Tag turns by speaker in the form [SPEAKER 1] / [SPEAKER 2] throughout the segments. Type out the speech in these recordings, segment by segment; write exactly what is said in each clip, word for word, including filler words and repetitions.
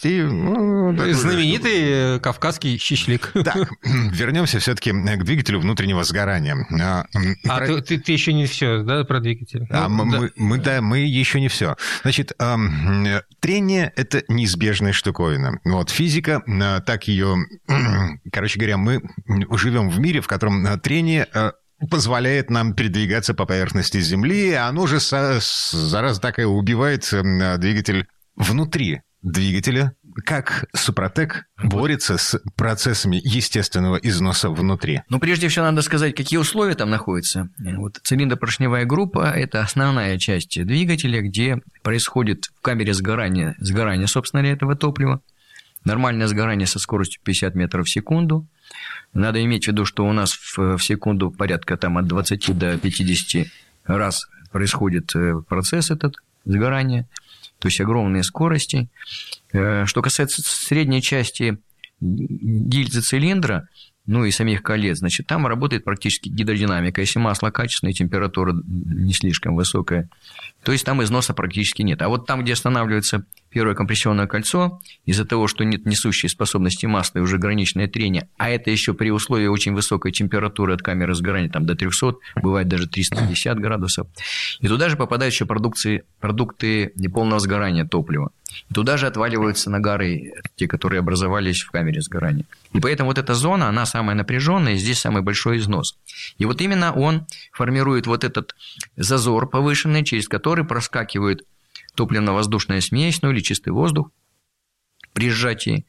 [SPEAKER 1] почти... Ну,
[SPEAKER 2] знаменитый кавказский щичлик.
[SPEAKER 1] Так, вернемся все-таки к двигателю внутреннего сгорания.
[SPEAKER 2] А про... ты, ты еще не все, да, про двигатель?
[SPEAKER 1] А
[SPEAKER 2] ну,
[SPEAKER 1] мы,
[SPEAKER 2] да.
[SPEAKER 1] Мы, мы, да, мы еще не все. Значит, трение – это неизбежная штуковина. Вот, физика, так ее... Короче говоря, мы живем в мире, в котором трение... позволяет нам передвигаться по поверхности Земли, а оно же, зараза такая, убивает двигатель внутри двигателя. Как Супротек борется с процессами естественного износа внутри?
[SPEAKER 3] Ну, прежде всего, надо сказать, какие условия там находятся. Вот цилиндропоршневая группа – это основная часть двигателя, где происходит в камере сгорания, сгорание, собственно, этого топлива. Нормальное сгорание со скоростью пятьдесят метров в секунду. Надо иметь в виду, что у нас в, в секунду порядка там, от двадцати до пятидесяти раз происходит процесс этот сгорания, то есть огромные скорости. Что касается средней части гильзы цилиндра, ну и самих колец, значит, там работает практически гидродинамика. Если масло качественное, температура не слишком высокая, то есть там износа практически нет. А вот там, где останавливается первое компрессионное кольцо, из-за того, что нет несущей способности масла и уже граничное трение, а это еще при условии очень высокой температуры от камеры сгорания, там до трёхсот, бывает даже триста пятьдесят градусов, и туда же попадают еще продукции, продукты неполного сгорания топлива. И туда же отваливаются нагары, те, которые образовались в камере сгорания. И поэтому вот эта зона, она самая напряженная, и здесь самый большой износ. И вот именно он формирует вот этот зазор повышенный, через который проскакивает топливно-воздушная смесь, ну или чистый воздух при сжатии,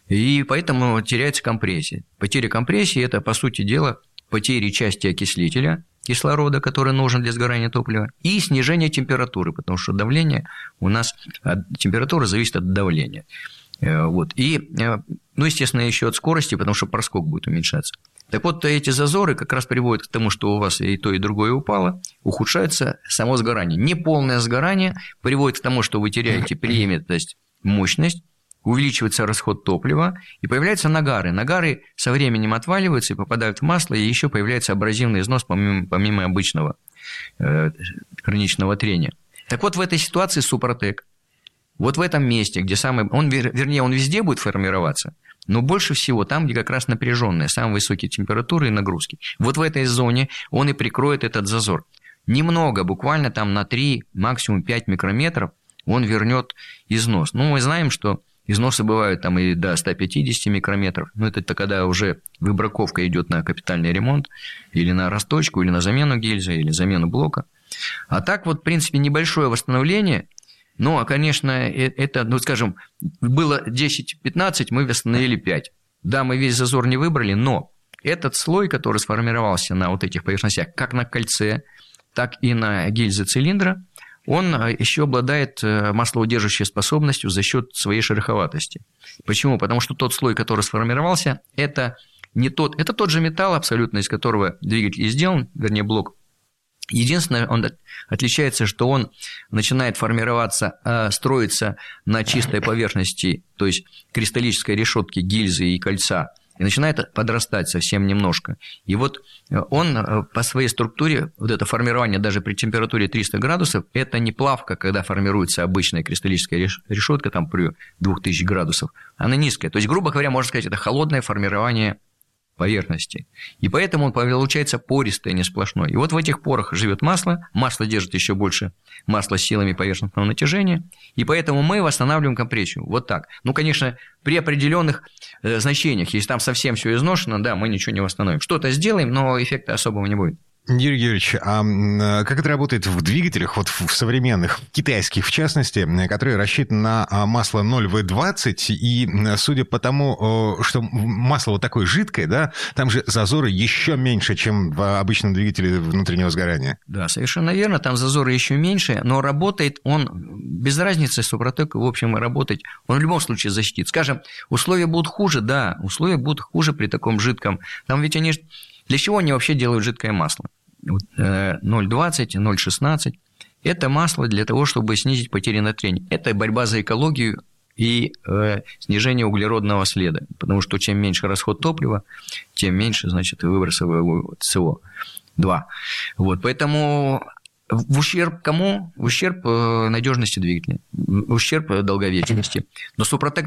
[SPEAKER 3] и поэтому теряется компрессия. Потеря компрессии – это, по сути дела, потеря части окислителя кислорода, который нужен для сгорания топлива, и снижение температуры, потому что давление у нас, температура зависит от давления. Вот. И, ну, естественно, еще от скорости, потому что проскок будет уменьшаться. Так вот, эти зазоры как раз приводят к тому, что у вас и то, и другое упало, ухудшается само сгорание. Неполное сгорание приводит к тому, что вы теряете преемственность, мощность, увеличивается расход топлива, и появляются нагары. Нагары со временем отваливаются и попадают в масло, и еще появляется абразивный износ помимо, помимо обычного э, граничного трения. Так вот, в этой ситуации Супротек, вот в этом месте, где самый... Он, вернее, он везде будет формироваться, но больше всего там, где как раз напряженные, самые высокие температуры и нагрузки. Вот в этой зоне он и прикроет этот зазор. Немного, буквально там на три, максимум пять микрометров он вернет износ. Ну, мы знаем, что износы бывают там и до ста пятидесяти микрометров. Но это когда уже выбраковка идет на капитальный ремонт, или на расточку, или на замену гильзы, или замену блока. А так вот, в принципе, небольшое восстановление. Ну, а, конечно, это, ну, скажем, было десять-пятнадцать, мы восстановили пять. Да, мы весь зазор не выбрали, но этот слой, который сформировался на вот этих поверхностях, как на кольце, так и на гильзе цилиндра, он еще обладает маслоудерживающей способностью за счет своей шероховатости. Почему? Потому что тот слой, который сформировался, это не тот, это тот же металл абсолютно, из которого двигатель и сделан, вернее, блок. Единственное, он отличается, что он начинает формироваться, строиться на чистой поверхности, то есть кристаллической решетки гильзы и кольца, и начинает подрастать совсем немножко. И вот он по своей структуре, вот это формирование даже при температуре триста градусов, это не плавка, когда формируется обычная кристаллическая решетка там при двух тысячах градусов, она низкая. То есть, грубо говоря, можно сказать, это холодное формирование поверхности. И поэтому он получается пористый, не сплошной. И вот в этих порах живет масло, масло держит еще больше масла силами поверхностного натяжения, и поэтому мы восстанавливаем компрессию. Вот так. Ну, конечно, при определенных э, значениях, если там совсем все изношено, да, мы ничего не восстановим. Что-то сделаем, но эффекта особого не будет.
[SPEAKER 1] Юрий Юрьевич, а как это работает в двигателях, вот в современных, китайских в частности, которые рассчитаны на масло ноль вэ двадцать, и судя по тому, что масло вот такое жидкое, да, там же зазоры еще меньше, чем в обычном двигателе внутреннего сгорания.
[SPEAKER 3] Да, совершенно верно, там зазоры еще меньше, но работает он, без разницы, Супротек, в общем, работать, он в любом случае защитит. Скажем, условия будут хуже, да, условия будут хуже при таком жидком, там ведь они... Для чего они вообще делают жидкое масло? ноль двадцать, ноль шестнадцать – это масло для того, чтобы снизить потери на трение. Это борьба за экологию и э, снижение углеродного следа, потому что чем меньше расход топлива, тем меньше, значит, выбросов эс о два. Вот, поэтому в ущерб кому? В ущерб надежности двигателя, в ущерб долговечности. Но Супротек